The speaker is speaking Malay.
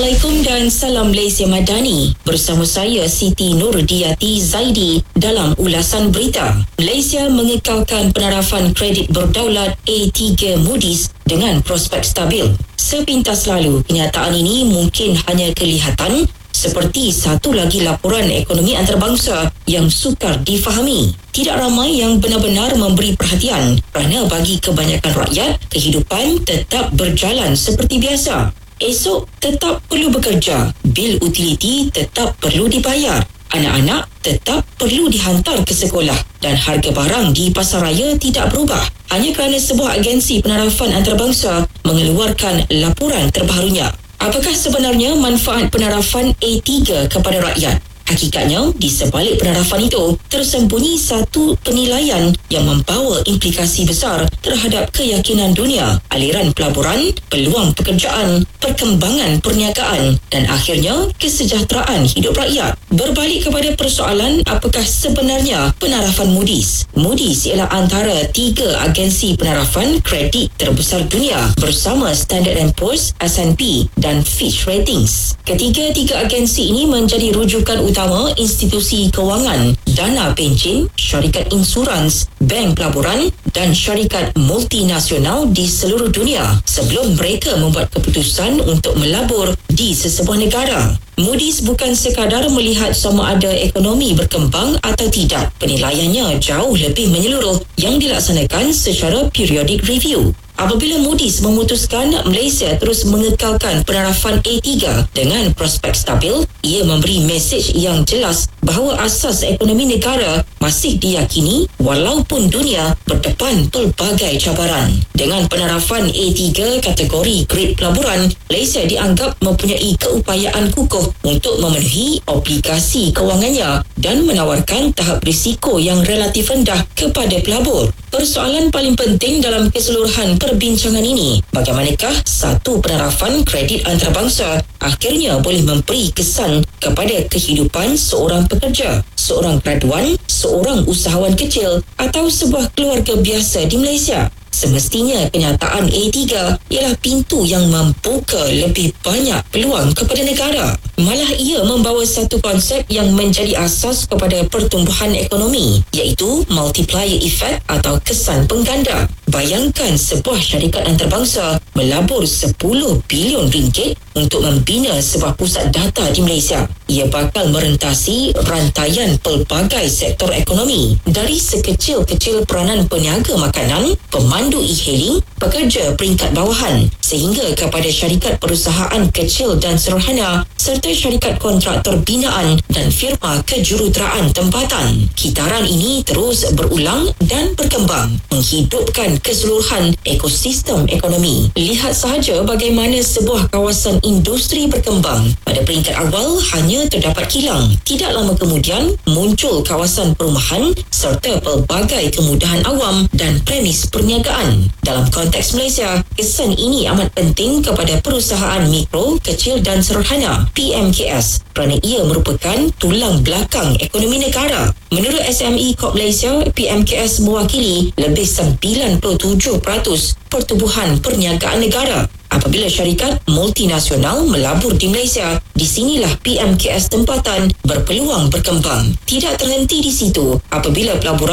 Assalamualaikum dan salam Malaysia Madani. Bersama saya Siti Nurdiati Zaidi dalam ulasan berita. Malaysia mengekalkan penarafan kredit berdaulat A3 Moody's dengan prospek stabil. Sepintas lalu, kenyataan ini mungkin hanya kelihatan seperti satu lagi laporan ekonomi antarabangsa yang sukar difahami. Tidak ramai yang benar-benar memberi perhatian kerana bagi kebanyakan rakyat, kehidupan tetap berjalan seperti biasa. Esok tetap perlu bekerja, bil utiliti tetap perlu dibayar, anak-anak tetap perlu dihantar ke sekolah dan harga barang di pasaraya tidak berubah hanya kerana sebuah agensi penarafan antarabangsa mengeluarkan laporan terbarunya. Apakah sebenarnya manfaat penarafan A3 kepada rakyat? Hakikatnya, di sebalik penarafan itu, tersembunyi satu penilaian yang membawa implikasi besar terhadap keyakinan dunia, aliran pelaburan, peluang pekerjaan, perkembangan perniagaan dan akhirnya kesejahteraan hidup rakyat. Berbalik kepada persoalan apakah sebenarnya penarafan Moody's. Moody's ialah antara 3 agensi penarafan kredit terbesar dunia bersama Standard & Poor's, S&P dan Fitch Ratings. Ketiga-tiga agensi ini menjadi rujukan utama institusi kewangan, dana pencen, syarikat insurans, bank pelaburan dan syarikat multinasional di seluruh dunia sebelum mereka membuat keputusan untuk melabur di sesebuah negara. Moody's bukan sekadar melihat sama ada ekonomi berkembang atau tidak. Penilaiannya jauh lebih menyeluruh yang dilaksanakan secara periodic review. Apabila Moody's memutuskan Malaysia terus mengekalkan penarafan A3 dengan prospek stabil, ia memberi mesej yang jelas bahawa asas ekonomi negara masih diyakini walaupun dunia berdepan pelbagai cabaran. Dengan penarafan A3 kategori grade pelaburan, Malaysia dianggap mempunyai keupayaan kukuh untuk memenuhi obligasi kewangannya dan menawarkan tahap risiko yang relatif rendah kepada pelabur. Persoalan paling penting dalam keseluruhan perbincangan ini, bagaimanakah satu penarafan kredit antarabangsa akhirnya boleh memberi kesan kepada kehidupan seorang pekerja, seorang graduan, seorang usahawan kecil atau sebuah keluarga biasa di Malaysia. Semestinya kenyataan A3 ialah pintu yang membuka lebih banyak peluang kepada negara. Malah ia membawa satu konsep yang menjadi asas kepada pertumbuhan ekonomi, iaitu multiplier effect atau kesan pengganda. Bayangkan sebuah syarikat antarabangsa melabur 10 bilion ringgit untuk membina sebuah pusat data di Malaysia. Ia bakal merentasi rantaian pelbagai sektor ekonomi, dari sekecil-kecil peranan peniaga makanan, pemandu e-hailing, pekerja peringkat bawahan, sehingga kepada syarikat perusahaan kecil dan sederhana serta syarikat kontraktor binaan dan firma kejuruteraan tempatan. Kitaran ini terus berulang dan berkembang, menghidupkan keseluruhan ekosistem ekonomi. Lihat sahaja bagaimana sebuah kawasan industri berkembang. Pada peringkat awal hanya terdapat kilang. Tidak lama kemudian muncul kawasan perumahan serta pelbagai kemudahan awam dan premis perniagaan. Dalam konteks Malaysia, kesan ini amat penting kepada perusahaan mikro, kecil dan sederhana (PMKS) kerana ia merupakan tulang belakang ekonomi negara. Menurut SME Corp Malaysia, PMKS mewakili lebih 97% pertumbuhan perniagaan negara. Apabila syarikat multinasional melabur di Malaysia, di sinilah PMKS tempatan berpeluang berkembang. Tidak terhenti di situ. Apabila pelaburan